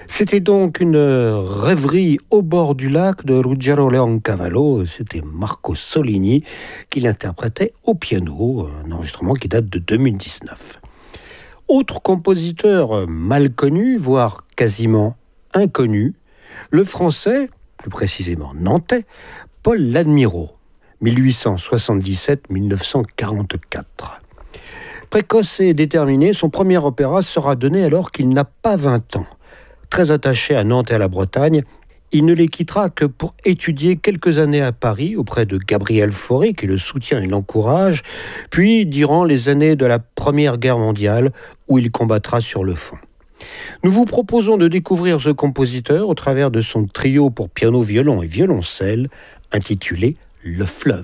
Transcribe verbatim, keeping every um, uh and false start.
C'était donc une rêverie au bord du lac de Ruggero Leoncavallo. C'était Marco Soligny qui l'interprétait au piano, un enregistrement qui date de deux mille dix-neuf. Autre compositeur mal connu, voire quasiment inconnu, le français, plus précisément nantais, Paul Ladmirault, mille huit cent soixante-dix-sept à mille neuf cent quarante-quatre. Précoce et déterminé, son premier opéra sera donné alors qu'il n'a pas vingt ans. Très attaché à Nantes et à la Bretagne, il ne les quittera que pour étudier quelques années à Paris auprès de Gabriel Fauré, qui le soutient et l'encourage, puis durant les années de la Première Guerre mondiale, où il combattra sur le front. Nous vous proposons de découvrir ce compositeur au travers de son trio pour piano, violon et violoncelle, intitulé « Le Fleuve ».